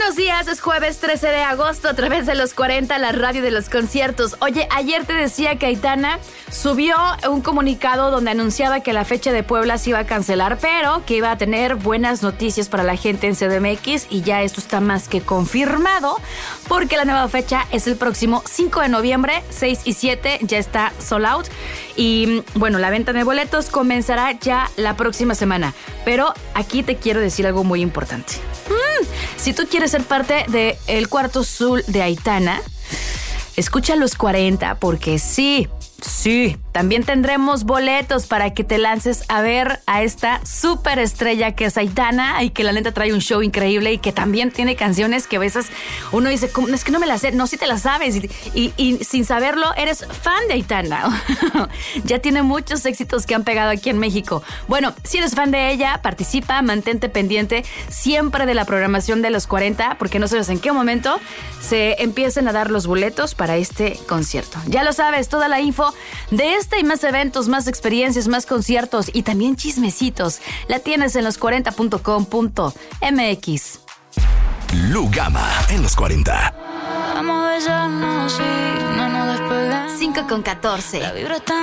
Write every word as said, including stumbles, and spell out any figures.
buenos días, es jueves trece de agosto a través de los cuarenta, la radio de los conciertos. Oye, ayer te decía que Aitana subió un comunicado donde anunciaba que la fecha de Puebla se iba a cancelar, pero que iba a tener buenas noticias para la gente en C D M X y ya esto está más que confirmado porque la nueva fecha es el próximo cinco de noviembre, seis y siete, ya está sold out y bueno, la venta de boletos comenzará ya la próxima semana, pero aquí te quiero decir algo muy importante. Mm, si tú quieres ser parte del Cuarto Azul de Aitana, escucha los cuarenta porque sí, sí, también tendremos boletos para que te lances a ver a esta súper estrella que es Aitana y que la neta trae un show increíble y que también tiene canciones que a veces uno dice, es que no me las sé, no, sí te las sabes y, y, y sin saberlo eres fan de Aitana. Ya tiene muchos éxitos que han pegado aquí en México. Bueno, si eres fan de ella, participa, mantente pendiente siempre de la programación de los cuarenta porque no sabes en qué momento se empiecen a dar los boletos para este concierto. Ya lo sabes, toda la info de este y más eventos, más experiencias, más conciertos y también chismecitos la tienes en los cuarenta punto com punto m x. Lugama en los cuarenta. cinco con catorce.